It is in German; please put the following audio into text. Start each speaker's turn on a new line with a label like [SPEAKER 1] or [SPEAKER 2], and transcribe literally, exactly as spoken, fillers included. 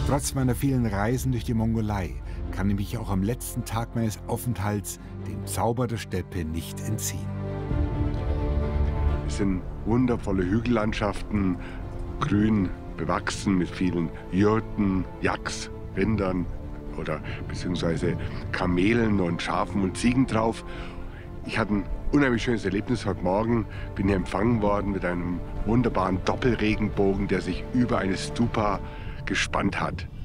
[SPEAKER 1] Trotz meiner vielen Reisen durch die Mongolei kann ich mich auch am letzten Tag meines Aufenthalts dem Zauber der Steppe nicht entziehen.
[SPEAKER 2] Es sind wundervolle Hügellandschaften, grün bewachsen mit vielen Jurten, Yaks, Rindern oder beziehungsweise Kamelen und Schafen und Ziegen drauf. Ich hatte ein unheimlich schönes Erlebnis heute Morgen. Bin hier empfangen worden mit einem wunderbaren Doppelregenbogen, der sich über eine Stupa gespannt hat.